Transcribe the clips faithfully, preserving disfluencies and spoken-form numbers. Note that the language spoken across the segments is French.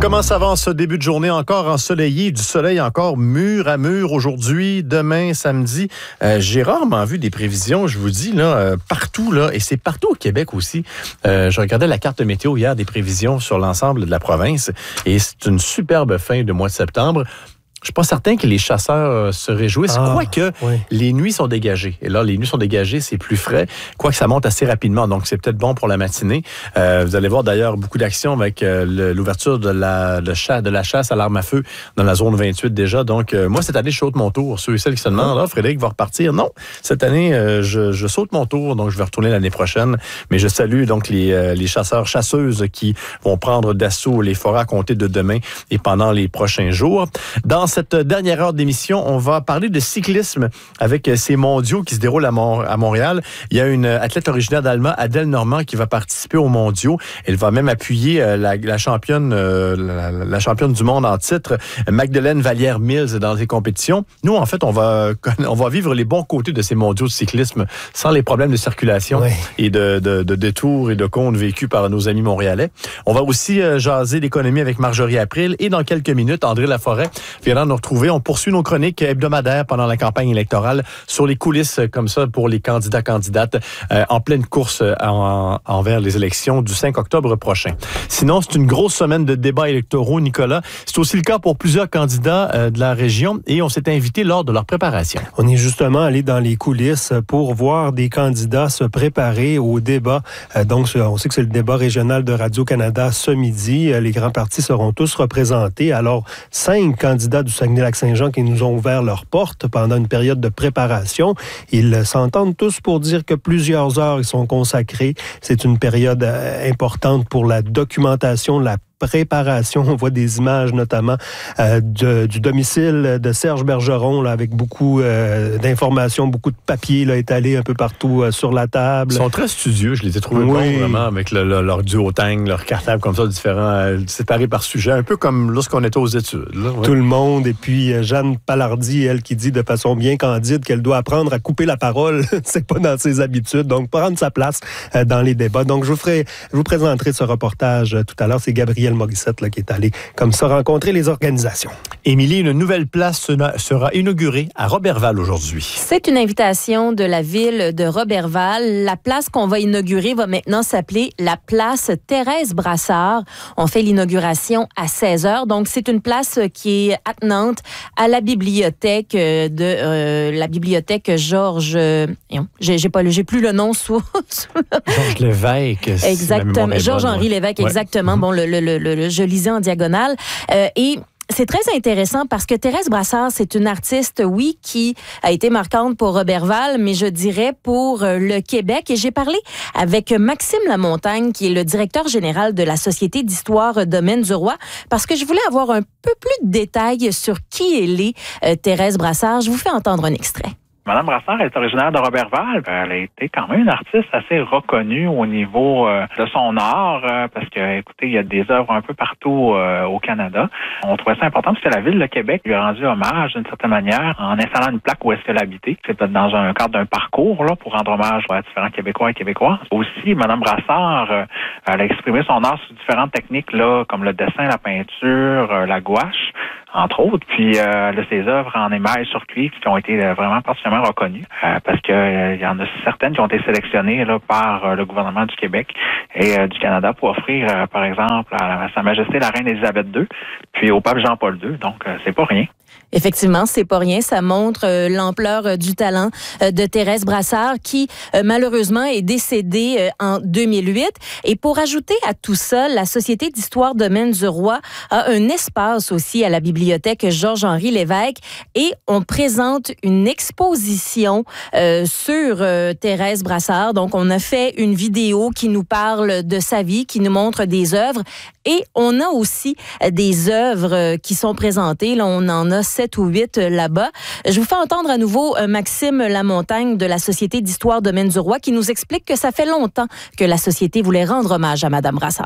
Comment ça va en ce début de journée encore ensoleillé, du soleil encore mur à mur aujourd'hui, demain, samedi. Euh, j'ai rarement vu des prévisions, je vous dis, là, euh, partout, là, et c'est partout au Québec aussi. Euh, je regardais la carte météo hier des prévisions sur l'ensemble de la province et c'est une superbe fin de mois de septembre. Je suis pas certain que les chasseurs se réjouissent, ah, quoique oui. les nuits sont dégagées. Et là, les nuits sont dégagées, c'est plus frais, quoique ça monte assez rapidement, donc c'est peut-être bon pour la matinée. Euh, vous allez voir d'ailleurs beaucoup d'actions avec euh, le, l'ouverture de la, de, cha- de la chasse à l'arme à feu dans la zone vingt-huit déjà. Donc, euh, moi, cette année, je saute mon tour. Ceux et celles qui se demandent, là, Frédéric va repartir. Non, cette année, euh, je, je saute mon tour, donc je vais retourner l'année prochaine. Mais je salue donc les, euh, les chasseurs, chasseuses qui vont prendre d'assaut les forêts à compter de demain et pendant les prochains jours. Dans cette dernière heure d'émission, on va parler de cyclisme avec ces mondiaux qui se déroulent à, Mont- à Montréal. Il y a une athlète originaire d'Allemagne, Adèle Normand, qui va participer aux mondiaux. Elle va même appuyer la, la championne euh, la, la championne du monde en titre, Magdalene Vallière-Mills, dans les compétitions. Nous, en fait, on va, on va vivre les bons côtés de ces mondiaux de cyclisme sans les problèmes de circulation oui. et de, de, de détours et de comptes vécus par nos amis montréalais. On va aussi euh, jaser l'économie avec Marjorie April et dans quelques minutes, André Laforêt viendra nous retrouver. On poursuit nos chroniques hebdomadaires pendant la campagne électorale sur les coulisses comme ça pour les candidats, candidates euh, en pleine course en, envers les élections du cinq octobre prochain. Sinon, c'est une grosse semaine de débats électoraux, Nicolas. C'est aussi le cas pour plusieurs candidats euh, de la région et on s'est invité lors de leur préparation. On est justement allé dans les coulisses pour voir des candidats se préparer au débat. Euh, donc, on sait que c'est le débat régional de Radio-Canada ce midi. Les grands partis seront tous représentés. Alors, cinq candidats du Saguenay-Lac-Saint-Jean qui nous ont ouvert leurs portes pendant une période de préparation. Ils s'entendent tous pour dire que plusieurs heures ils sont consacrés. C'est une période importante pour la documentation, la préparation. On voit des images notamment euh, de, du domicile de Serge Bergeron là, avec beaucoup euh, d'informations, beaucoup de papiers là, étalés un peu partout euh, sur la table. Ils sont très studieux. Je les ai trouvés oui. bons vraiment avec le, le, leur duotang, leur cartable comme ça, différents, euh, séparés par sujet, un peu comme lorsqu'on était aux études. Là, ouais. Tout le monde. Et puis euh, Jeanne Palardy, elle qui dit de façon bien candide qu'elle doit apprendre à couper la parole. C'est pas dans ses habitudes. Donc, prendre sa place euh, dans les débats. Donc, je vous ferai, je vous présenterai ce reportage euh, tout à l'heure. C'est Gabriel Morissette là, qui est allé comme ça rencontrer les organisations. Émilie, une nouvelle place sera inaugurée à Roberval aujourd'hui. C'est une invitation de la ville de Roberval. La place qu'on va inaugurer va maintenant s'appeler la place Thérèse Brassard. On fait l'inauguration à seize heures. Donc, c'est une place qui est attenante à la bibliothèque de euh, la bibliothèque Georges... Euh, j'ai, j'ai, pas, j'ai plus le nom sous... Georges Lévesque. Exactement. Georges-Henri Lévesque, ouais. exactement. Mm-hmm. Bon, le, le, le, le, je lisais en diagonale. Euh, et c'est très intéressant parce que Thérèse Brassard, c'est une artiste, oui, qui a été marquante pour Roberval, mais je dirais pour le Québec. Et j'ai parlé avec Maxime Lamontagne, qui est le directeur général de la Société d'histoire Domaine du Roi, parce que je voulais avoir un peu plus de détails sur qui elle est, euh, Thérèse Brassard. Je vous fais entendre un extrait. Madame Brassard est originaire de Roberval. Elle a été quand même une artiste assez reconnue au niveau euh, de son art, euh, parce que, écoutez, il y a des œuvres un peu partout euh, au Canada. On trouvait ça important parce que la Ville de Québec lui a rendu hommage d'une certaine manière en installant une plaque où est-ce qu'elle habitait. C'est peut-être dans un cadre d'un parcours là pour rendre hommage à différents Québécois et Québécoises. Aussi, Madame Brassard, euh, elle a exprimé son art sous différentes techniques là, comme le dessin, la peinture, euh, la gouache, entre autres. Puis, euh, là, ses œuvres en émail sur cuivre qui ont été euh, vraiment particulièrement reconnues euh, parce que euh, il y en a certaines qui ont été sélectionnées là, par euh, le gouvernement du Québec et euh, du Canada pour offrir, euh, par exemple, à Sa Majesté la Reine Élisabeth deux, puis au pape Jean-Paul deux. Donc, euh, c'est pas rien. Effectivement, c'est pas rien. Ça montre euh, l'ampleur euh, du talent euh, de Thérèse Brassard qui, euh, malheureusement, est décédée euh, en deux mille huit. Et pour ajouter à tout ça, la Société d'histoire Domaine du Roi a un espace aussi à la bibliothèque Georges-Henri Lévesque et on présente une exposition euh, sur euh, Thérèse Brassard. Donc, on a fait une vidéo qui nous parle de sa vie, qui nous montre des œuvres et on a aussi euh, des œuvres euh, qui sont présentées. Là, on en a sept ou huit là-bas. Je vous fais entendre à nouveau Maxime Lamontagne de la Société d'histoire Domaine du Roi qui nous explique que ça fait longtemps que la Société voulait rendre hommage à Madame Brassard.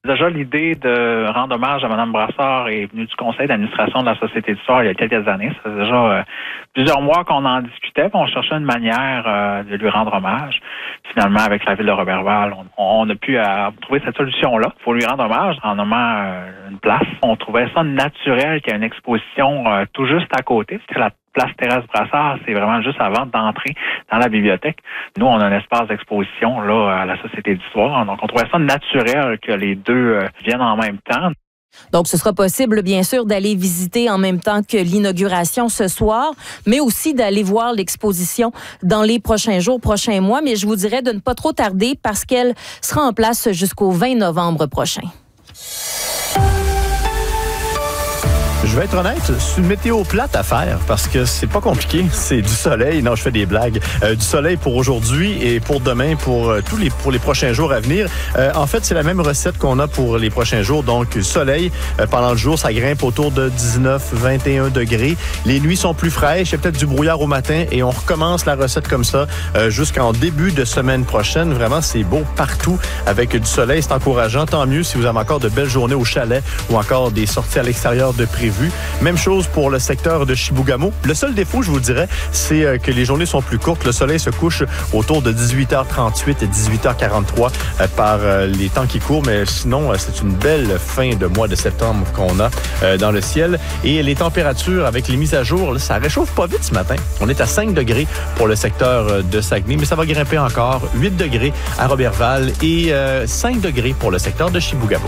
Déjà, l'idée de rendre hommage à Mme Brassard est venue du conseil d'administration de la Société d'histoire il y a quelques années. Ça fait déjà euh, plusieurs mois qu'on en discutait, puis on cherchait une manière euh, de lui rendre hommage. Finalement, avec la ville de Roberval, on, on a pu euh, trouver cette solution-là. Il faut lui rendre hommage en nommant euh, une place. On trouvait ça naturel qu'il y ait une exposition euh, tout juste à côté. C'était la place Thérèse Brassard, c'est vraiment juste avant d'entrer dans la bibliothèque. Nous, on a un espace d'exposition là à la Société d'histoire. Donc, on trouvait ça naturel que les deux euh, viennent en même temps. Donc, ce sera possible, bien sûr, d'aller visiter en même temps que l'inauguration ce soir, mais aussi d'aller voir l'exposition dans les prochains jours, prochains mois. Mais je vous dirais de ne pas trop tarder parce qu'elle sera en place jusqu'au vingt novembre prochain. Je vais être honnête, c'est une météo plate à faire parce que c'est pas compliqué. C'est du soleil. Non, je fais des blagues. Euh, du soleil pour aujourd'hui et pour demain, pour euh, tous les pour les prochains jours à venir. Euh, en fait, c'est la même recette qu'on a pour les prochains jours. Donc, soleil euh, pendant le jour, ça grimpe autour de dix-neuf, vingt et un degrés. Les nuits sont plus fraîches. Il y a peut-être du brouillard au matin et on recommence la recette comme ça euh, jusqu'en début de semaine prochaine. Vraiment, c'est beau partout avec du soleil. C'est encourageant. Tant mieux si vous avez encore de belles journées au chalet ou encore des sorties à l'extérieur de prévues. Même chose pour le secteur de Chibougamau. Le seul défaut, je vous dirais, c'est que les journées sont plus courtes. Le soleil se couche autour de dix-huit heures trente-huit et dix-huit heures quarante-trois par les temps qui courent. Mais sinon, c'est une belle fin de mois de septembre qu'on a dans le ciel. Et les températures, avec les mises à jour, là, ça réchauffe pas vite ce matin. On est à cinq degrés pour le secteur de Saguenay, mais ça va grimper encore. huit degrés à Roberval et cinq degrés pour le secteur de Chibougamau.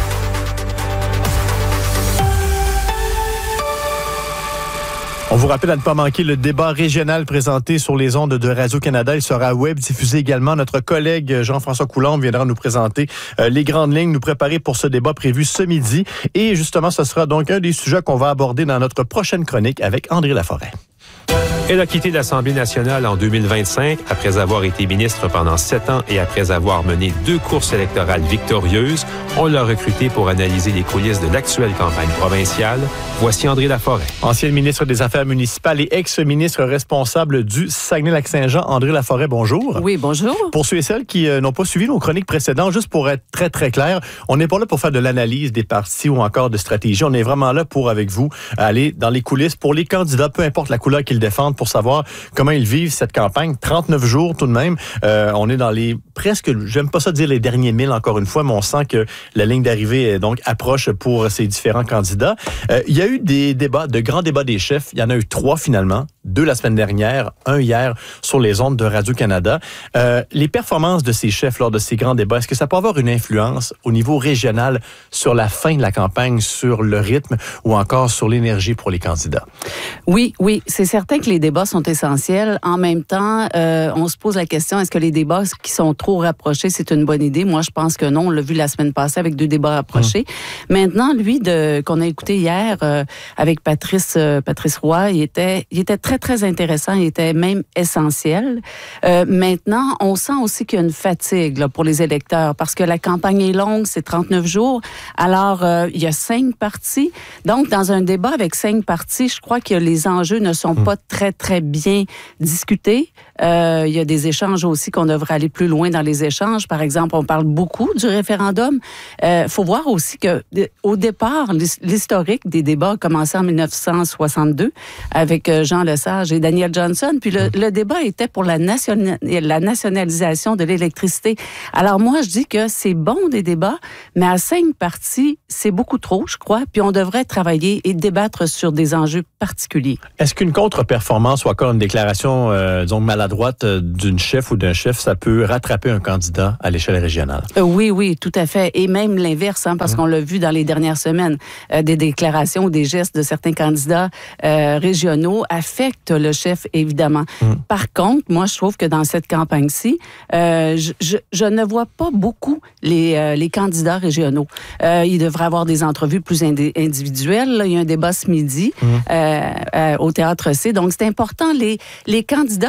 On vous rappelle à ne pas manquer le débat régional présenté sur les ondes de Radio-Canada. Il sera web diffusé également. Notre collègue Jean-François Coulombe viendra nous présenter euh, les grandes lignes, nous préparer pour ce débat prévu ce midi. Et justement, ce sera donc un des sujets qu'on va aborder dans notre prochaine chronique avec André Laforêt. Elle a quitté l'Assemblée nationale en deux mille vingt-cinq après avoir été ministre pendant sept ans et après avoir mené deux courses électorales victorieuses. On l'a recrutée pour analyser les coulisses de l'actuelle campagne provinciale. Voici André Laforêt. Ancienne ministre des Affaires municipales et ex-ministre responsable du Saguenay-Lac-Saint-Jean, André Laforêt, bonjour. Oui, bonjour. Pour ceux et celles qui euh, n'ont pas suivi nos chroniques précédentes, juste pour être très, très clair, on n'est pas là pour faire de l'analyse des partis ou encore de stratégie. On est vraiment là pour, avec vous, aller dans les coulisses pour les candidats, peu importe la couleur qu'ils défendent, pour savoir comment ils vivent cette campagne. trente-neuf jours tout de même. Euh, on est dans les presque, j'aime pas ça dire les derniers mille encore une fois, mais on sent que la ligne d'arrivée donc approche pour ces différents candidats. Euh, il y a eu des débats, de grands débats des chefs. Il y en a eu trois finalement. Deux la semaine dernière, un hier sur les ondes de Radio-Canada. Euh, les performances de ces chefs lors de ces grands débats, est-ce que ça peut avoir une influence au niveau régional sur la fin de la campagne, sur le rythme ou encore sur l'énergie pour les candidats? Oui, oui, c'est certain que les débats sont essentiels. En même temps, euh, on se pose la question, est-ce que les débats qui sont trop rapprochés, c'est une bonne idée? Moi, je pense que non. On l'a vu la semaine passée avec deux débats rapprochés. Mmh. Maintenant, lui, de, qu'on a écouté hier euh, avec Patrice, euh, Patrice Roy, il était, il était très, très intéressant. Il était même essentiel. Euh, maintenant, on sent aussi qu'il y a une fatigue là, pour les électeurs parce que la campagne est longue, c'est trente-neuf jours. Alors, euh, il y a cinq partis. Donc, dans un débat avec cinq partis, je crois que les enjeux ne sont mmh. pas très, très bien discutés. Euh, il y a des échanges aussi qu'on devrait aller plus loin dans les échanges. Par exemple, on parle beaucoup du référendum. Il euh, faut voir aussi que au départ, l'historique des débats a commencé en dix-neuf cent soixante-deux avec Jean Lesage et Daniel Johnson. Puis le, le débat était pour la, nationa- la nationalisation de l'électricité. Alors moi, je dis que c'est bon des débats, mais à cinq partis, c'est beaucoup trop, je crois. Puis on devrait travailler et débattre sur des enjeux particuliers. Est-ce qu'une contre-performance ou encore une déclaration, euh, disons, maladroite euh, d'une chef ou d'un chef, ça peut rattraper un candidat à l'échelle régionale? Euh, oui, oui, tout à fait. Et même l'inverse, hein, parce mmh. qu'on l'a vu dans les dernières semaines, euh, des déclarations ou des gestes de certains candidats euh, régionaux affectent le chef, évidemment. Mmh. Par contre, moi, je trouve que dans cette campagne-ci, euh, je, je, je ne vois pas beaucoup les, euh, les candidats régionaux. Euh, il devrait avoir des entrevues plus indi- individuelles. Là, il y a un débat ce midi mmh. euh, euh, au Théâtre C. Donc, c'est important. Les, les candidats, c'est nos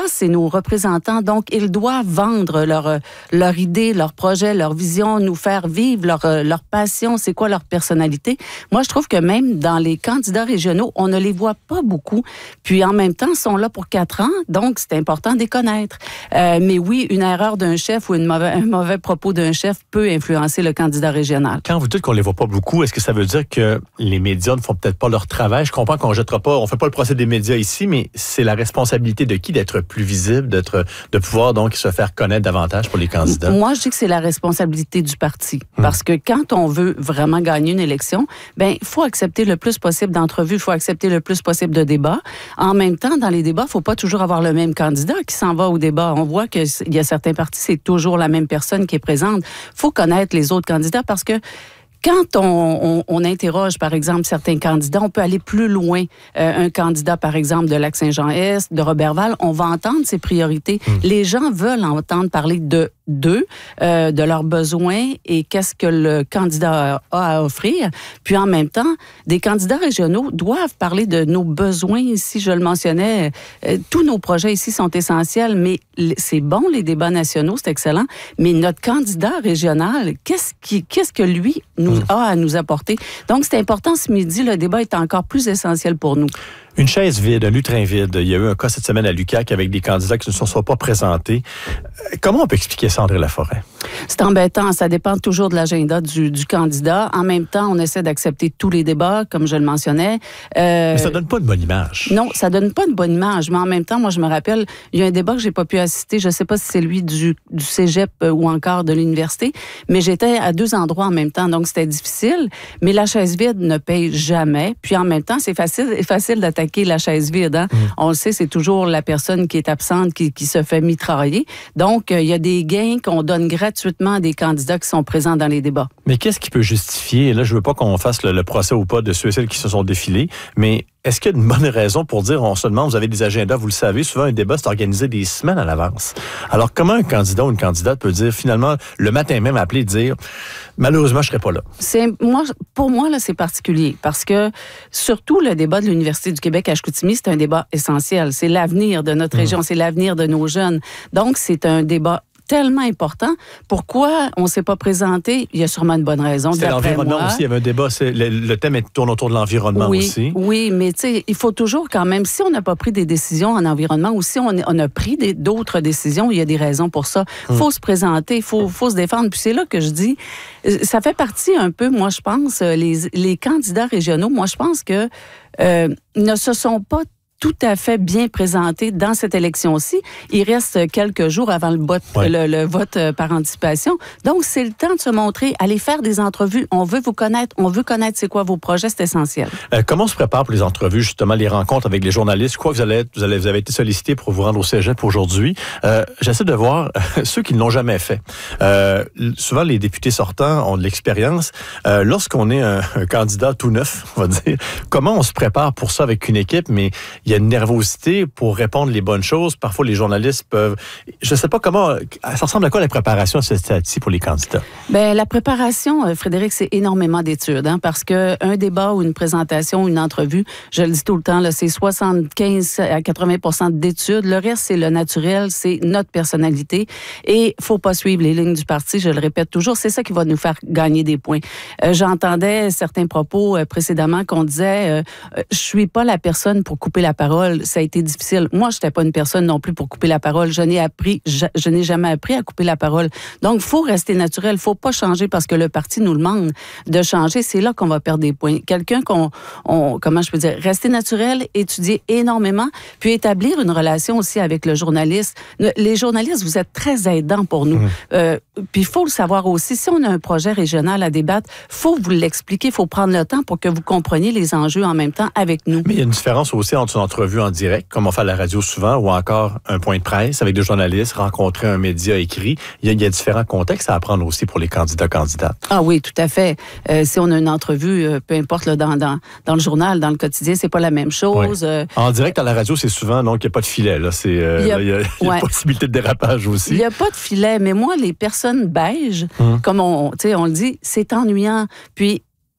nos représentants. Donc, ils doivent vendre leur, leur idée, leur projet, leur vision, nous faire vivre leur, leur passion, c'est quoi leur personnalité. Moi, je trouve que même dans les candidats régionaux, on ne les voit pas beaucoup. Puis, en même temps, ils sont là pour quatre ans, donc c'est important de les connaître. Euh, mais oui, une erreur d'un chef ou une mauvais, un mauvais propos d'un chef peut influencer le candidat régional. Quand vous dites qu'on les voit pas beaucoup, est-ce que ça veut dire que les médias ne font peut-être pas leur travail? Je comprends qu'on jettera pas, on fait pas le procès des médias ici, mais c'est la responsabilité de qui d'être plus visible, d'être, de pouvoir donc se faire connaître davantage pour les candidats? Moi, je dis que c'est la responsabilité du parti. Hum. Parce que quand on veut vraiment gagner une élection, ben, il faut accepter le plus possible d'entrevues, il faut accepter le plus possible de débats. En même temps, dans les débats, il faut pas toujours avoir le même candidat qui s'en va au débat. On voit qu'il y a certains partis, c'est toujours la même personne qui est présente. Il faut connaître les autres candidats parce que quand on, on, on interroge, par exemple, certains candidats, on peut aller plus loin. Euh, un candidat, par exemple, de Lac-Saint-Jean-Est, de Roberval, on va entendre ses priorités. Mmh. Les gens veulent entendre parler de d'eux, euh, de leurs besoins et qu'est-ce que le candidat a à offrir. Puis en même temps, des candidats régionaux doivent parler de nos besoins. Ici, je le mentionnais, euh, tous nos projets ici sont essentiels, mais c'est bon, les débats nationaux, c'est excellent, mais notre candidat régional, qu'est-ce, qui, qu'est-ce que lui nous mmh. a à nous apporter? Donc, c'est important ce midi, le débat est encore plus essentiel pour nous. Une chaise vide, un lutrin vide. Il y a eu un cas cette semaine à l'U Q A C avec des candidats qui ne se sont pas présentés. Comment on peut expliquer ça, André Laforêt? C'est embêtant. Ça dépend toujours de l'agenda du, du candidat. En même temps, on essaie d'accepter tous les débats, comme je le mentionnais. Euh, mais ça donne pas une bonne image. Non, ça donne pas une bonne image. Mais en même temps, moi, je me rappelle, il y a un débat que j'ai pas pu assister. Je sais pas si c'est lui du, du cégep ou encore de l'université, mais j'étais à deux endroits en même temps. Donc, c'était difficile. Mais la chaise vide ne paye jamais. Puis en même temps, c'est facile, facile d'attaquer la chaise vide. Hein? Mmh. On le sait, c'est toujours la personne qui est absente qui, qui se fait mitrailler. Donc, il euh, y a des gains qu'on donne gratuitement à des candidats qui sont présents dans les débats. Mais qu'est-ce qui peut justifier, là, je veux pas qu'on fasse le, le procès ou pas de ceux et celles qui se sont défilés, mais est-ce qu'il y a une bonne raison pour dire, on se demande, vous avez des agendas, vous le savez, souvent un débat, c'est organisé des semaines à l'avance. Alors, comment un candidat ou une candidate peut dire, finalement, le matin même, appeler et dire, malheureusement, je serai pas là? C'est, moi, pour moi, là, c'est particulier, parce que, surtout, le débat de l'Université du Québec à Chicoutimi, c'est un débat essentiel. C'est l'avenir de notre mmh. région, c'est l'avenir de nos jeunes. Donc, c'est un débat tellement important. Pourquoi on ne s'est pas présenté? Il y a sûrement une bonne raison. C'est l'environnement moi. aussi. Il y avait un débat. C'est, le, le thème tourne autour de l'environnement oui, aussi. Oui, mais tu sais, il faut toujours quand même, si on n'a pas pris des décisions en environnement ou si on, on a pris des, d'autres décisions, il y a des raisons pour ça. Il faut hum. se présenter, il faut, faut se défendre. Puis c'est là que je dis, ça fait partie un peu, moi je pense, les, les candidats régionaux, moi je pense que euh, ne se sont pas tout à fait bien présenté dans cette élection-ci. Il reste quelques jours avant le vote, ouais. le, le vote par anticipation. Donc, c'est le temps de se montrer, aller faire des entrevues. On veut vous connaître, on veut connaître c'est quoi vos projets, c'est essentiel. Euh, comment on se prépare pour les entrevues, justement, les rencontres avec les journalistes? Je crois que vous, allez, vous, allez, vous avez été sollicité pour vous rendre au cégep aujourd'hui. Euh, j'essaie de voir euh, ceux qui ne l'ont jamais fait. Euh, souvent, les députés sortants ont de l'expérience. Euh, lorsqu'on est un, un candidat tout neuf, on va dire, comment on se prépare pour ça avec une équipe, mais il y a une nervosité pour répondre les bonnes choses. Parfois, les journalistes peuvent... Je ne sais pas comment... Ça ressemble à quoi la préparation à ce stade-ci pour les candidats? Bien, la préparation, Frédéric, c'est énormément d'études. Hein, parce qu'un débat ou une présentation, une entrevue, je le dis tout le temps, là, c'est soixante-quinze à quatre-vingts pour cent d'études. Le reste, c'est le naturel, c'est notre personnalité. Et il ne faut pas suivre les lignes du parti, je le répète toujours. C'est ça qui va nous faire gagner des points. Euh, j'entendais certains propos euh, précédemment qu'on disait euh, euh, « Je suis pas la personne pour couper la parole, ça a été difficile. » Moi, je n'étais pas une personne non plus pour couper la parole. Je n'ai appris, je, je n'ai jamais appris à couper la parole. Donc, il faut rester naturel. Il ne faut pas changer parce que le parti nous demande de changer. C'est là qu'on va perdre des points. Quelqu'un qu'on, on, comment je peux dire, rester naturel, étudier énormément, puis établir une relation aussi avec le journaliste. Les journalistes, vous êtes très aidants pour nous. Mmh. Euh, puis, il faut le savoir aussi. Si on a un projet régional à débattre, il faut vous l'expliquer. Il faut prendre le temps pour que vous compreniez les enjeux en même temps avec nous. Mais il y a une différence aussi entre une entrevue en direct, comme on fait à la radio souvent, ou encore un point de presse avec des journalistes, rencontrer un média écrit. Il y a, il y a différents contextes à apprendre aussi pour les candidats, candidates. Ah oui, tout à fait. Euh, si on a une entrevue, euh, peu importe là, dans, dans, dans le journal, dans le quotidien, c'est pas la même chose. Oui. Euh, en direct à la radio, c'est souvent, donc, il n'y a pas de filet. Là. C'est, euh, il y a, là, il y a, il y a ouais. possibilité de dérapage aussi. Il n'y a pas de filet, mais moi, les personnes beiges, hum. comme on, on le dit, c'est ennuyant. Puis,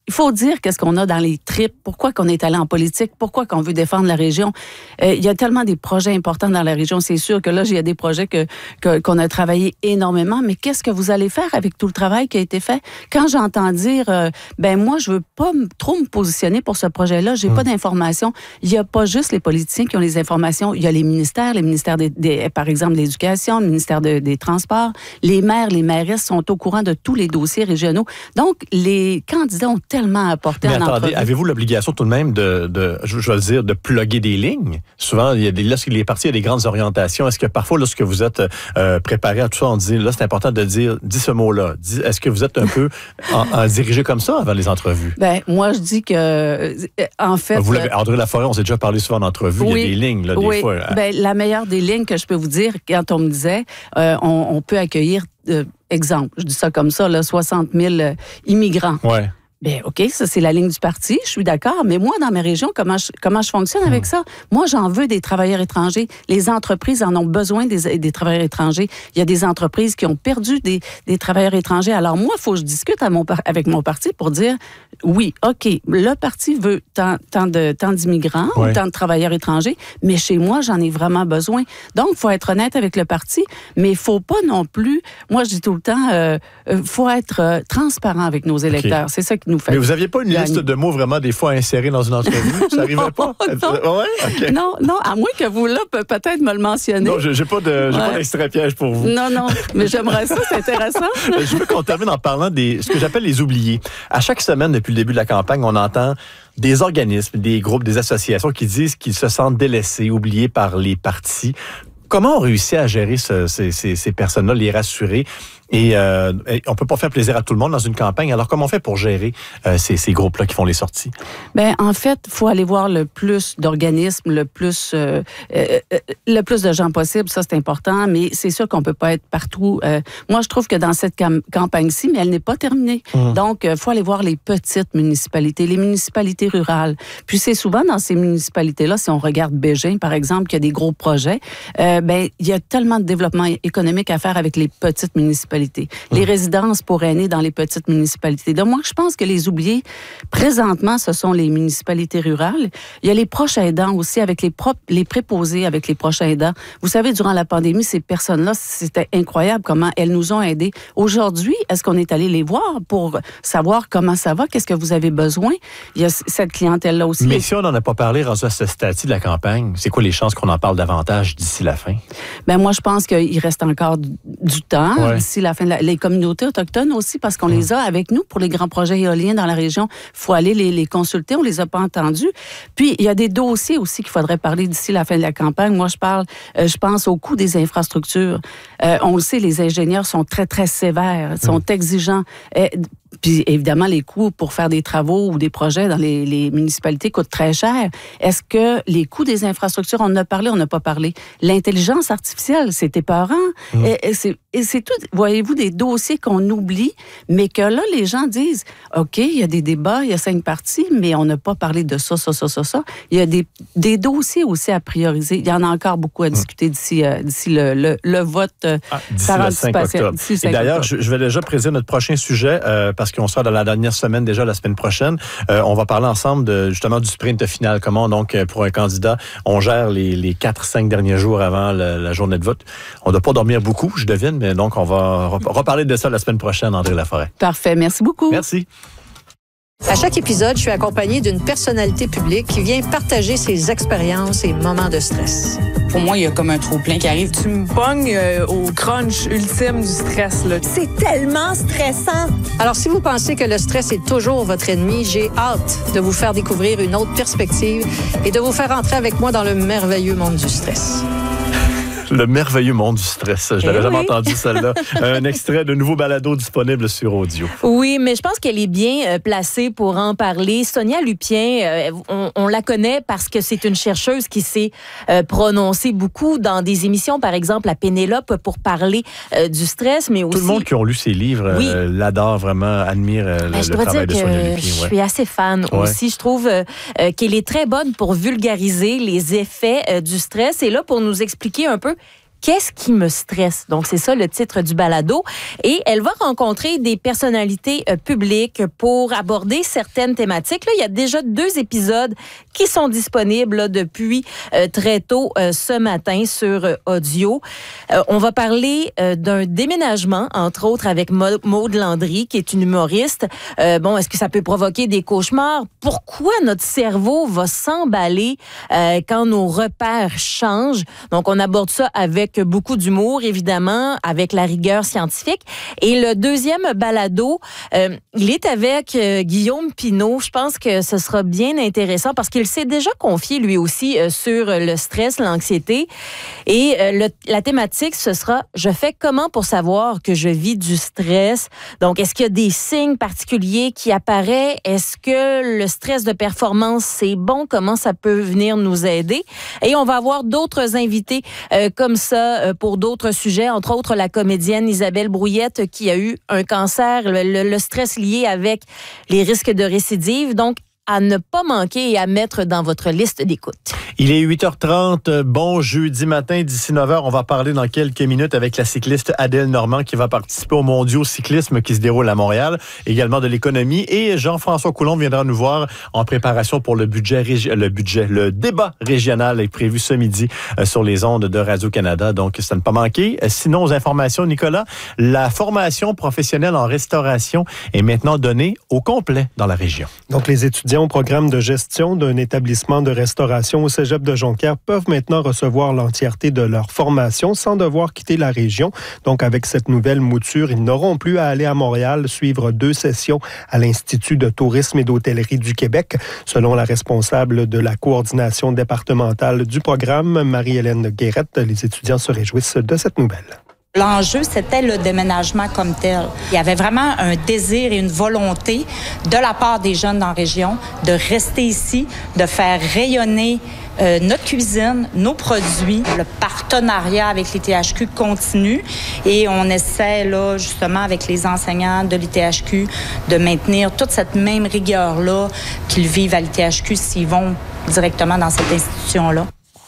il faut dire qu'est-ce qu'on a dans les tripes, pourquoi qu'on est allé en politique, pourquoi qu'on veut défendre la région. Euh, il y a tellement des projets importants dans la région. C'est sûr que là, il y a des projets que, que, qu'on a travaillé énormément, mais qu'est-ce que vous allez faire avec tout le travail qui a été fait? Quand j'entends dire, euh, ben moi, je veux pas m- trop me positionner pour ce projet-là, j'ai mmh. pas d'informations. Il y a pas juste les politiciens qui ont les informations, il y a les ministères, les ministères, des, des, par exemple, de l'Éducation, le ministère de, des Transports, les maires, les mairesses sont au courant de tous les dossiers régionaux. Donc, les candidats ont tellement apporté mais en attendez, entrevue. Avez-vous l'obligation tout de même de, de je, je vais le dire, de plugger des lignes? Souvent, il y a des, lorsqu'il est parti, il y a des grandes orientations. Est-ce que parfois, lorsque vous êtes euh, préparé à tout ça, on dit, là, c'est important de dire, dis ce mot-là. Dis, est-ce que vous êtes un peu en, en dirigé comme ça avant les entrevues? Ben, moi, je dis que, en fait... Vous l'avez, André Laforêt, on s'est déjà parlé souvent en entrevue, oui, il y a des lignes, là, des oui. fois. Ben, la meilleure des lignes que je peux vous dire, quand on me disait, euh, on, on peut accueillir, euh, exemple, je dis ça comme ça, là, soixante mille euh, immigrants. Ouais. Bien, OK, ça, c'est la ligne du parti, je suis d'accord, mais moi, dans mes régions, comment je, comment je fonctionne avec ça? Moi, j'en veux des travailleurs étrangers. Les entreprises en ont besoin des, des travailleurs étrangers. Il y a des entreprises qui ont perdu des, des travailleurs étrangers. Alors, moi, il faut que je discute à mon, avec mon parti pour dire, oui, OK, le parti veut tant, tant, de, tant d'immigrants ouais. ou tant de travailleurs étrangers, mais chez moi, j'en ai vraiment besoin. Donc, il faut être honnête avec le parti, mais il ne faut pas non plus, moi, je dis tout le temps, il euh, faut être euh, transparent avec nos électeurs. Okay. C'est ça qui nous fait. Mais vous n'aviez pas une liste de mots vraiment des fois insérés dans une entrevue? Ça n'arrivait pas? non. Ouais? Okay. non, non, à moins que vous, là, peut-être me le mentionner. Non, je n'ai pas, de, j'ai ouais. pas d'extrait piège pour vous. Non, non, mais j'aimerais ça, c'est intéressant. Je veux qu'on termine en parlant des ce que j'appelle les oubliés. À chaque semaine, depuis le début de la campagne, on entend des organismes, des groupes, des associations qui disent qu'ils se sentent délaissés, oubliés par les partis. Comment on réussit à gérer ce, ces, ces, ces personnes-là, les rassurer? Et euh, on peut pas faire plaisir à tout le monde dans une campagne. Alors, comment on fait pour gérer euh, ces, ces groupes-là qui font les sorties? Bien, en fait, il faut aller voir le plus d'organismes, le plus euh, euh, le plus de gens possible. Ça, c'est important, mais c'est sûr qu'on peut pas être partout. Euh, moi, je trouve que dans cette cam- campagne-ci, mais elle n'est pas terminée. Mmh. Donc, il euh, faut aller voir les petites municipalités, les municipalités rurales. Puis, c'est souvent dans ces municipalités-là, si on regarde Bégin, par exemple, qui a des gros projets, euh, ben il y a tellement de développement économique à faire avec les petites municipalités. Les mmh. résidences pour aînés dans les petites municipalités. Donc, moi, je pense que les oubliés, présentement, ce sont les municipalités rurales. Il y a les proches aidants aussi, avec les, pro- les préposés avec les proches aidants. Vous savez, durant la pandémie, ces personnes-là, c'était incroyable comment elles nous ont aidés. Aujourd'hui, est-ce qu'on est allé les voir pour savoir comment ça va? Qu'est-ce que vous avez besoin? Il y a cette clientèle-là aussi. Mais si on n'en a pas parlé, rendu à ce stade de la campagne, c'est quoi les chances qu'on en parle davantage d'ici la fin? Ben moi, je pense qu'il reste encore du, du temps ouais. d'ici la fin. La, les communautés autochtones aussi, parce qu'on mmh. les a avec nous pour les grands projets éoliens dans la région. Il faut aller les, les consulter. On les a pas entendus. Puis, il y a des dossiers aussi qu'il faudrait parler d'ici la fin de la campagne. Moi, je parle, euh, je pense au coût des infrastructures. Euh, on le sait, les ingénieurs sont très, très sévères, sont mmh. exigeants. Euh, Puis, évidemment, les coûts pour faire des travaux ou des projets dans les, les municipalités coûtent très cher. Est-ce que les coûts des infrastructures, on en a parlé, on n'a pas parlé? L'intelligence artificielle, c'est épeurant. Mmh. Et, et, c'est, et c'est tout, voyez-vous, des dossiers qu'on oublie, mais que là, les gens disent, OK, il y a des débats, il y a cinq parties, mais on n'a pas parlé de ça, ça, ça, ça, ça. Il y a des, des dossiers aussi à prioriser. Il y en a encore beaucoup à discuter mmh. d'ici, euh, d'ici le, le, le vote euh, ah, d'ici par le cinq octobre. D'ici le cinq et d'ailleurs, octobre. Je, je vais déjà préciser notre prochain sujet, euh, parce qu'on sera dans la dernière semaine déjà, la semaine prochaine. Euh, on va parler ensemble de, justement du sprint final. Comment, donc, pour un candidat, on gère les, les quatre, cinq derniers jours avant la, la journée de vote. On ne doit pas dormir beaucoup, je devine, mais donc, on va reparler de ça la semaine prochaine, André Laforêt. Parfait. Merci beaucoup. Merci. À chaque épisode, je suis accompagnée d'une personnalité publique qui vient partager ses expériences et moments de stress. Pour moi, il y a comme un trop-plein qui arrive. Tu me pognes euh, au crunch ultime du stress, là. C'est tellement stressant! Alors, si vous pensez que le stress est toujours votre ennemi, j'ai hâte de vous faire découvrir une autre perspective et de vous faire entrer avec moi dans le merveilleux monde du stress. Le merveilleux monde du stress. Je n'avais eh jamais oui. entendu celle-là. Un extrait de nouveau balado disponible sur audio. Oui, mais je pense qu'elle est bien euh, placée pour en parler. Sonia Lupien, euh, on, on la connaît parce que c'est une chercheuse qui s'est euh, prononcée beaucoup dans des émissions, par exemple à Pénélope, pour parler euh, du stress, mais aussi... Tout le monde qui a lu ses livres oui. euh, l'adore vraiment, admire euh, le, le travail de Sonia Lupien. Je ouais. suis assez fan ouais. aussi. Je trouve euh, qu'elle est très bonne pour vulgariser les effets euh, du stress. Et là, pour nous expliquer un peu Qu'est-ce qui me stresse? Donc, c'est ça le titre du balado. Et elle va rencontrer des personnalités euh, publiques pour aborder certaines thématiques. Là, il y a déjà deux épisodes qui sont disponibles là, depuis euh, très tôt euh, ce matin sur euh, audio. Euh, on va parler euh, d'un déménagement, entre autres avec Maude Landry, qui est une humoriste. Euh, bon, est-ce que ça peut provoquer des cauchemars? Pourquoi notre cerveau va s'emballer euh, quand nos repères changent? Donc, on aborde ça avec beaucoup d'humour, évidemment, avec la rigueur scientifique. Et le deuxième balado, euh, il est avec euh, Guillaume Pinault. Je pense que ce sera bien intéressant parce qu'il s'est déjà confié, lui aussi, euh, sur le stress, l'anxiété. Et euh, le, la thématique, ce sera « Je fais comment pour savoir que je vis du stress? » Donc, est-ce qu'il y a des signes particuliers qui apparaissent? Est-ce que le stress de performance, c'est bon? Comment ça peut venir nous aider? Et on va avoir d'autres invités euh, comme ça pour d'autres sujets, entre autres la comédienne Isabelle Brouillette qui a eu un cancer, le, le, le stress lié avec les risques de récidive. Donc, à ne pas manquer et à mettre dans votre liste d'écoute. Il est huit heures trente, bon jeudi matin, d'ici neuf heures, on va parler dans quelques minutes avec la cycliste Adèle Normand qui va participer aux mondiaux cyclisme qui se déroulent à Montréal, également de l'économie, et Jean-François Coulombe viendra nous voir en préparation pour le budget, régi- le budget, le débat régional est prévu ce midi euh, sur les ondes de Radio-Canada, donc ça ne pas manquer. Sinon, aux informations, Nicolas, la formation professionnelle en restauration est maintenant donnée au complet dans la région. Donc, les étudiants au programme de gestion d'un établissement de restauration au Cégep de Jonquière peuvent maintenant recevoir l'entièreté de leur formation sans devoir quitter la région. Donc, avec cette nouvelle mouture, ils n'auront plus à aller à Montréal suivre deux sessions à l'Institut de tourisme et d'hôtellerie du Québec. Selon la responsable de la coordination départementale du programme, Marie-Hélène Guérette, les étudiants se réjouissent de cette nouvelle. L'enjeu, c'était le déménagement comme tel. Il y avait vraiment un désir et une volonté de la part des jeunes dans la région de rester ici, de faire rayonner euh, notre cuisine, nos produits. Le partenariat avec l'I T H Q continue et on essaie, là, justement, avec les enseignants de l'I T H Q, de maintenir toute cette même rigueur-là qu'ils vivent à l'I T H Q s'ils vont directement dans cette institution-là.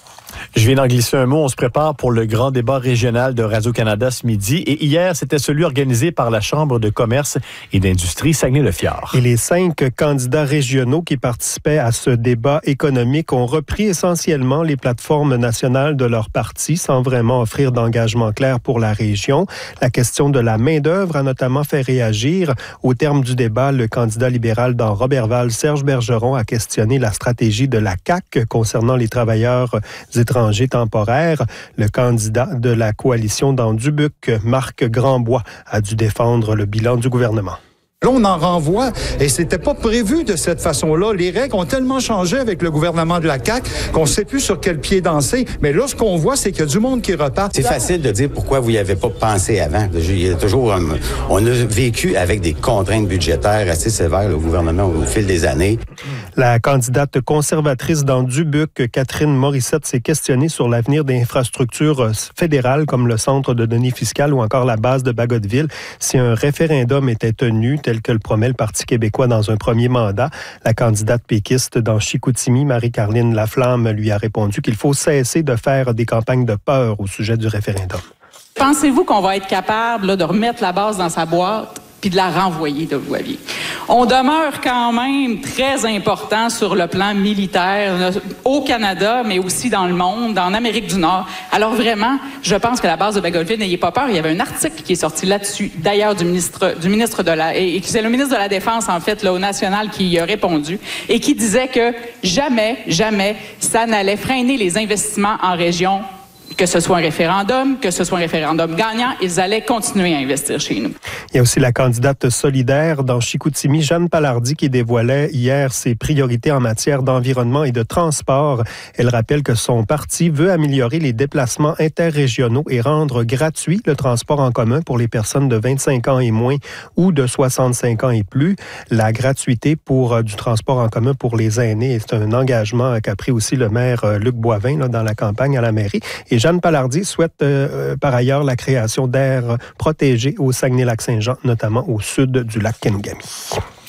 Je viens d'en glisser un mot. On se prépare pour le grand débat régional de Radio-Canada ce midi. Et hier, c'était celui organisé par la Chambre de commerce et d'industrie Saguenay-le-Fjord. Et les cinq candidats régionaux qui participaient à ce débat économique ont repris essentiellement les plateformes nationales de leur parti sans vraiment offrir d'engagement clair pour la région. La question de la main-d'œuvre a notamment fait réagir. Au terme du débat, le candidat libéral dans Roberval, Serge Bergeron, a questionné la stratégie de la C A Q concernant les travailleurs étrangers temporaire. Le candidat de la coalition dans Dubuque, Marc Grandbois, a dû défendre le bilan du gouvernement. Là, on en renvoie et c'était pas prévu de cette façon-là. Les règles ont tellement changé avec le gouvernement de la C A Q qu'on sait plus sur quel pied danser. Mais là, ce qu'on voit, c'est qu'il y a du monde qui repart. C'est facile de dire pourquoi vous n'y avez pas pensé avant. Il y a toujours, um, on a vécu avec des contraintes budgétaires assez sévères, le gouvernement, au fil des années. La candidate conservatrice dans Dubuque, Catherine Morissette, s'est questionnée sur l'avenir des infrastructures fédérales comme le centre de données fiscales ou encore la base de Bagotville. Si un référendum était tenu, tel que le promet le Parti québécois dans un premier mandat, la candidate péquiste dans Chicoutimi, Marie-Caroline Laflamme, lui a répondu qu'il faut cesser de faire des campagnes de peur au sujet du référendum. Pensez-vous qu'on va être capable là, de remettre la base dans sa boîte puis de la renvoyer de où elle vient? On demeure quand même très important sur le plan militaire au Canada, mais aussi dans le monde, en Amérique du Nord. Alors vraiment, je pense que la base de Bagotville, n'ayez pas peur. Il y avait un article qui est sorti là-dessus, d'ailleurs du ministre, du ministre de la, et, et c'est le ministre de la Défense en fait, là, au national, qui y a répondu et qui disait que jamais, jamais, ça n'allait freiner les investissements en région. Que ce soit un référendum, que ce soit un référendum gagnant, ils allaient continuer à investir chez nous. Il y a aussi la candidate solidaire dans Chicoutimi, Jeanne Palardy, qui dévoilait hier ses priorités en matière d'environnement et de transport. Elle rappelle que son parti veut améliorer les déplacements interrégionaux et rendre gratuit le transport en commun pour les personnes de vingt-cinq ans et moins ou de soixante-cinq ans et plus. La gratuité pour euh, du transport en commun pour les aînés, c'est un engagement qu'a pris aussi le maire euh, Luc Boivin là, dans la campagne à la mairie. Et Jeanne Palardy souhaite euh, par ailleurs la création d'aires protégées au Saguenay-Lac-Saint-Jean, notamment au sud du lac Kenogami.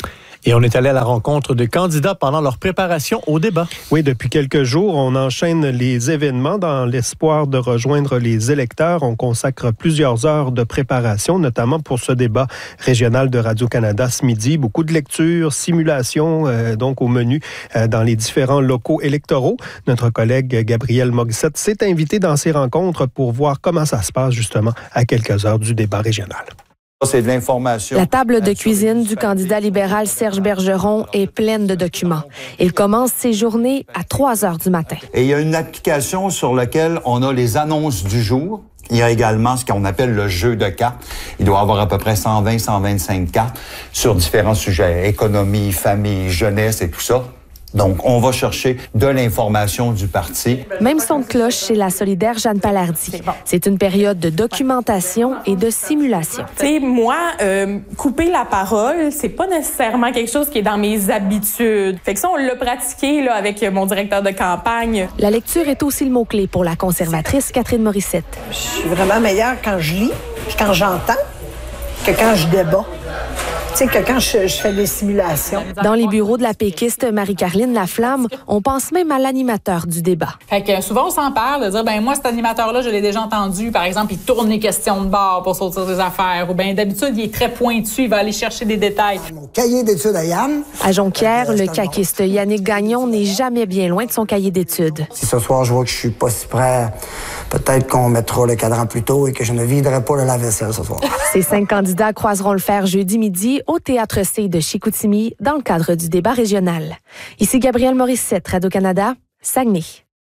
Et on est allé à la rencontre des candidats pendant leur préparation au débat. Oui, depuis quelques jours, on enchaîne les événements dans l'espoir de rejoindre les électeurs. On consacre plusieurs heures de préparation, notamment pour ce débat régional de Radio-Canada ce midi. Beaucoup de lectures, simulations, euh, donc au menu euh, dans les différents locaux électoraux. Notre collègue Gabriel Morissette s'est invité dans ces rencontres pour voir comment ça se passe justement à quelques heures du débat régional. C'est de l'information. La table de cuisine du candidat libéral Serge Bergeron est pleine de documents. Il commence ses journées à trois heures du matin. Et il y a une application sur laquelle on a les annonces du jour. Il y a également ce qu'on appelle le jeu de cartes. Il doit y avoir à peu près cent vingt, cent vingt-cinq cartes sur différents sujets, économie, famille, jeunesse et tout ça. Donc, on va chercher de l'information du parti. Même son de cloche chez la solidaire Jeanne Palardy. C'est une période de documentation et de simulation. Tu sais, moi, euh, couper la parole, c'est pas nécessairement quelque chose qui est dans mes habitudes. Fait que ça, on l'a pratiqué là, avec mon directeur de campagne. La lecture est aussi le mot-clé pour la conservatrice Catherine Morissette. Je suis vraiment meilleure quand je lis, puis quand j'entends, que quand je débat. Tu sais, que quand je, je fais des simulations. Dans les bureaux de la péquiste Marie-Caroline Laflamme, on pense même à l'animateur du débat. Fait que souvent, on s'en parle de dire, ben moi, cet animateur-là, je l'ai déjà entendu. Par exemple, il tourne les questions de bord pour sortir des affaires. Ou bien d'habitude, il est très pointu, il va aller chercher des détails. Mon cahier d'études à Yann. À Jonquière, le caquiste Yannick Gagnon n'est jamais bien loin de son cahier d'études. Si ce soir, je vois que je suis pas si prêt, peut-être qu'on mettra le cadran plus tôt et que je ne viderai pas le lave-vaisselle ce soir. Ces cinq candidats croiseront le fer jeudi midi au Théâtre C de Chicoutimi dans le cadre du débat régional. Ici Gabriel Morissette, Radio-Canada, Saguenay.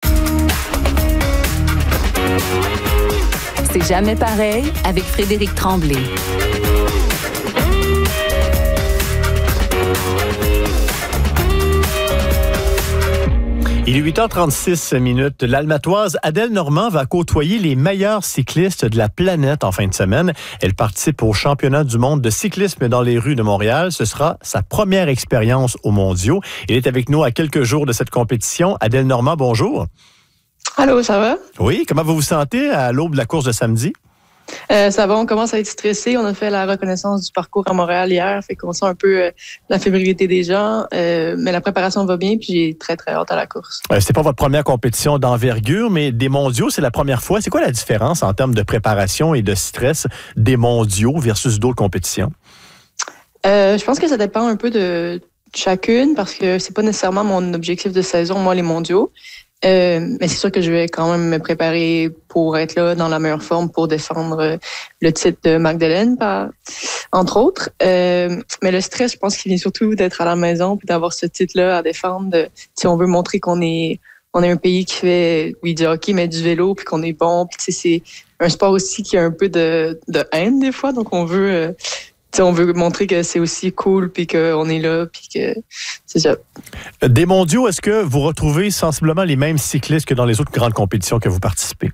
C'est jamais pareil avec Frédéric Tremblay. Il est huit heures trente-six minutes. L'Almatoise Adèle Normand va côtoyer les meilleurs cyclistes de la planète en fin de semaine. Elle participe au championnat du monde de cyclisme dans les rues de Montréal. Ce sera sa première expérience aux mondiaux. Elle est avec nous à quelques jours de cette compétition. Adèle Normand, bonjour. Allô, ça va? Oui, comment vous vous sentez à l'aube de la course de samedi? Euh, ça va, on commence à être stressé. On a fait la reconnaissance du parcours à Montréal hier, fait qu'on sent un peu euh, la fébrilité des gens, euh, mais la préparation va bien, puis j'ai très, très hâte à la course. Euh, c'est pas votre première compétition d'envergure, mais des mondiaux, c'est la première fois. C'est quoi la différence en termes de préparation et de stress des mondiaux versus d'autres compétitions? Euh, je pense que ça dépend un peu de chacune, parce que c'est pas nécessairement mon objectif de saison, moi, les mondiaux. Euh, mais c'est sûr que je vais quand même me préparer pour être là dans la meilleure forme pour défendre le titre de Magdeleine, par, entre autres. Euh, mais le stress, je pense qu'il vient surtout d'être à la maison puis d'avoir ce titre-là à défendre. De, si on veut montrer qu'on est on est un pays qui fait, oui, du hockey, mais du vélo, puis qu'on est bon. Puis c'est un sport aussi qui a un peu de, de haine des fois, donc on veut... Euh, T'sais, on veut montrer que c'est aussi cool, puis qu'on est là, puis que c'est ça. Des mondiaux, est-ce que vous retrouvez sensiblement les mêmes cyclistes que dans les autres grandes compétitions que vous participez?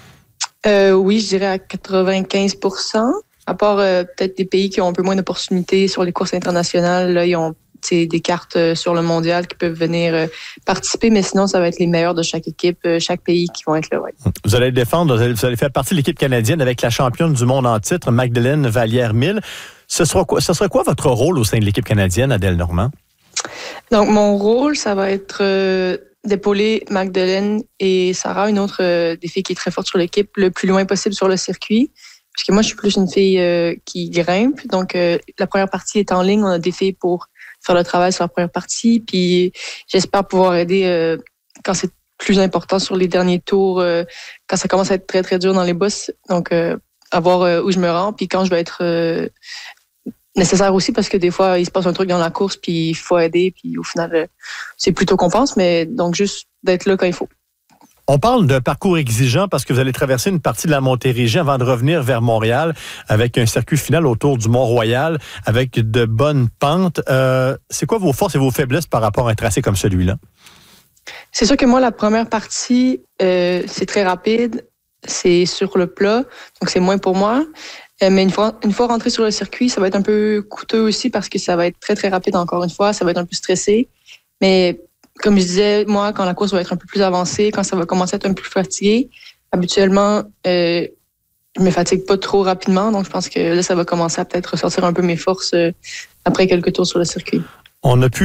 Euh, oui, je dirais à quatre-vingt-quinze pour cent. À part euh, peut-être des pays qui ont un peu moins d'opportunités sur les courses internationales. Là, ils ont des cartes sur le mondial qui peuvent venir euh, participer, mais sinon, ça va être les meilleurs de chaque équipe, euh, chaque pays qui vont être là. Ouais. Vous allez défendre, vous allez, vous allez faire partie de l'équipe canadienne avec la championne du monde en titre, Magdeleine Vallière-Mille. Ce sera quoi, ce sera quoi votre rôle au sein de l'équipe canadienne, Adèle Normand? Donc, mon rôle, ça va être euh, d'épauler Magdeleine et Sarah, une autre euh, des filles qui est très forte sur l'équipe, le plus loin possible sur le circuit. Parce que moi, je suis plus une fille euh, qui grimpe. Donc, euh, la première partie est en ligne. On a des filles pour faire le travail sur la première partie. Puis, j'espère pouvoir aider euh, quand c'est plus important sur les derniers tours, euh, quand ça commence à être très, très dur dans les bosses. Donc, euh, à voir euh, où je me rends. Puis, quand je vais être... Euh, nécessaire aussi parce que des fois, il se passe un truc dans la course puis il faut aider puis au final, c'est plutôt qu'on pense, mais donc juste d'être là quand il faut. On parle d'un parcours exigeant parce que vous allez traverser une partie de la Montérégie avant de revenir vers Montréal avec un circuit final autour du Mont-Royal avec de bonnes pentes. Euh, c'est quoi vos forces et vos faiblesses par rapport à un tracé comme celui-là? C'est sûr que moi, la première partie, euh, c'est très rapide. C'est sur le plat, donc c'est moins pour moi. Mais une fois, une fois rentré sur le circuit, ça va être un peu coûteux aussi parce que ça va être très, très rapide encore une fois. Ça va être un peu stressé. Mais comme je disais, moi, quand la course va être un peu plus avancée, quand ça va commencer à être un peu plus fatigué, habituellement, euh, je me fatigue pas trop rapidement. Donc, je pense que là, ça va commencer à peut-être ressortir un peu mes forces euh, après quelques tours sur le circuit. On a pu